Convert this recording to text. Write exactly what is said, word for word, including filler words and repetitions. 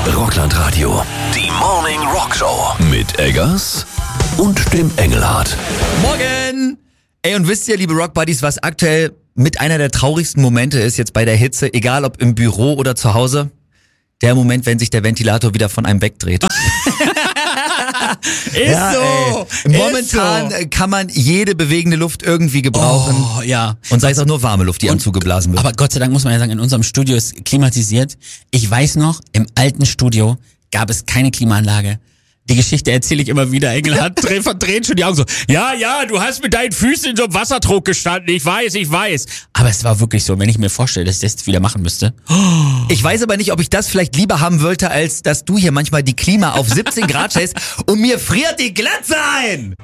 Rockland-Radio. Die Morning Rock Show. Mit Eggers und dem Engelhardt. Morgen! Ey, und wisst ihr, liebe Rock-Buddies, was aktuell mit einer der traurigsten Momente ist jetzt bei der Hitze, egal ob im Büro oder zu Hause? Der Moment, wenn sich der Ventilator wieder von einem wegdreht. Ist ja, so! Ey. Momentan ist so. kann man jede bewegende Luft irgendwie gebrauchen. Oh, ja. Und sei es auch nur warme Luft, die einem zugeblasen wird. Aber Gott sei Dank muss man ja sagen, in unserem Studio ist klimatisiert. Ich weiß noch, im alten Studio gab es keine Klimaanlage. Die Geschichte erzähle ich immer wieder. Engelhardt verdreht schon die Augen so. Ja, ja, du hast mit deinen Füßen in so einem Wasserdruck gestanden. Ich weiß, ich weiß. Aber es war wirklich so, wenn ich mir vorstelle, dass ich das jetzt wieder machen müsste. Ich weiß aber nicht, ob ich das vielleicht lieber haben wollte, als dass du hier manchmal die Klima auf siebzehn Grad stellst und mir friert die Glatze ein.